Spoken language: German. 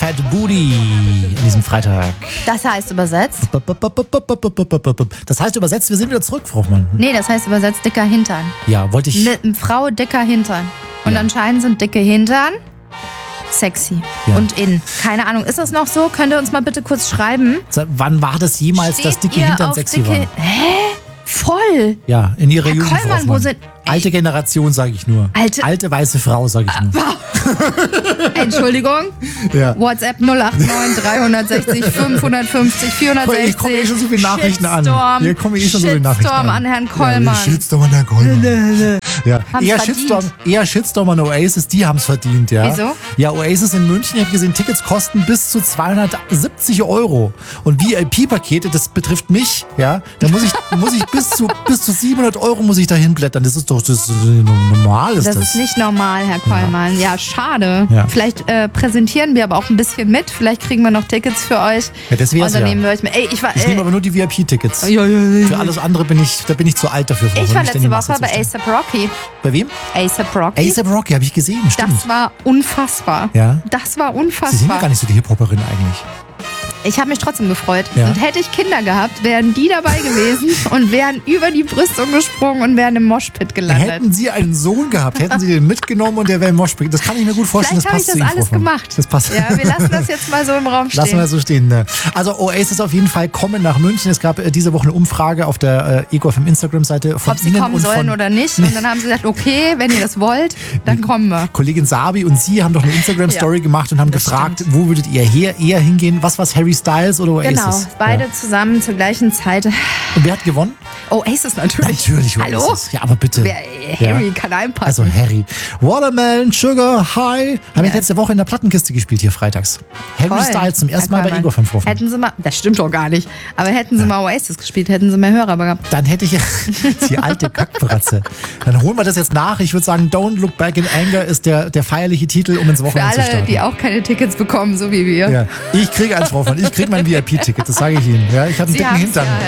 Fat Booty an diesem Freitag. Das heißt übersetzt? Das heißt übersetzt, wir sind wieder zurück, Frau Hoffmann. Nee, das heißt übersetzt dicker Hintern. Ja, wollte ich... Eine Frau dicker Hintern. Und Ja. anscheinend sind dicke Hintern sexy Ja. und in. Keine Ahnung, ist das noch so? Könnt ihr uns mal bitte kurz schreiben? Wann war das jemals, dass Steht dicke ihr Hintern auf sexy dicke... waren? Hä? Voll. Ja, in ihrer Herr Jugend, Frau Kollmann, wo Hoffmann. sind... Alte Generation, sage ich nur. Alte weiße Frau, sage ich nur. Entschuldigung. Ja. WhatsApp 089 360 550 460. Ich komme eh schon so viele Nachrichten an. Shitstorm. Hier kommen eh schon so viele Nachrichten Shitstorm an Herrn Kollmann. Ja, Shitstorm an Herrn Kollmann. Ja. Haben's Eher Shitstorm an Oasis, die haben es verdient. Ja. Wieso? Ja, Oasis in München, ich habe gesehen, Tickets kosten bis zu 270 €. Und VIP-Pakete, das betrifft mich, ja, da muss ich bis zu 700 € muss ich da hinblättern. Das ist doch normal. Das ist nicht normal, Herr Kollmann. Ja, schade. Ja. Vielleicht präsentieren wir aber auch ein bisschen mit. Vielleicht kriegen wir noch Tickets für euch. Ja, das wär's Und dann ja. nehmen wir euch mit. Ey, ich nehme aber nur die VIP-Tickets. Ja. Für alles andere bin ich zu alt dafür. Frau Ich Hoffmann. war Nicht letzte in die Woche Masse bei zu stehen. A$AP Rocky. Bei wem? A$AP Rocky. A$AP Rocky, habe ich gesehen, stimmt. Das war unfassbar. Ja? Das war Sie sind ja unfassbar. gar nicht so die Hip-Hopperin eigentlich. Ich habe mich trotzdem gefreut. Ja. Und hätte ich Kinder gehabt, wären die dabei gewesen und wären über die Brüstung gesprungen und wären im Moshpit gelandet. Hätten Sie einen Sohn gehabt, hätten Sie den mitgenommen und der wäre im Moshpit. Das kann ich mir gut vorstellen. Vielleicht habe ich das das passt zu Ihnen, alles Frau Hoffmann. gemacht. Das passt. Ja, wir lassen das jetzt mal so im Raum stehen. Lassen wir so stehen. Ne? Also Oasis auf jeden Fall kommen nach München. Es gab diese Woche eine Umfrage auf der EcoFM Instagram-Seite von Ob sie Ihnen kommen und sollen von oder nicht. Und dann haben sie gesagt, okay, wenn ihr das wollt, dann kommen wir. Kollegin Sabi und Sie haben doch eine Instagram-Story Ja, gemacht und haben das gefragt, stimmt. wo würdet ihr eher hingehen? Was war's, Harry Styles oder Oasis? Genau, beide Ja. zusammen zur gleichen Zeit. Und wer hat gewonnen? Oasis natürlich. Natürlich Oasis. Hallo? Ja, aber bitte. Harry Ja. kann einpassen. Also Harry. Watermelon, Sugar, High. Habe ich letzte Woche in der Plattenkiste gespielt hier freitags. Harry Toll. Styles zum ersten Mal bei Herr Igor Kollmann. 5 Hätten sie mal, das stimmt doch gar nicht, aber hätten sie mal Oasis gespielt, hätten sie mehr Hörer gehabt. Dann hätte ich die alte Kackbratze. Dann holen wir das jetzt nach. Ich würde sagen, Don't Look Back in Anger ist der feierliche Titel, um ins Für Wochenende zu alle, starten. die auch keine Tickets bekommen, so wie wir. Ja. Ich kriege eins, Frau Hoffmann. Ich kriege mein VIP-Ticket, das sage ich Ihnen. Ja, ich habe einen Sie dicken haben's, Hintern. ja,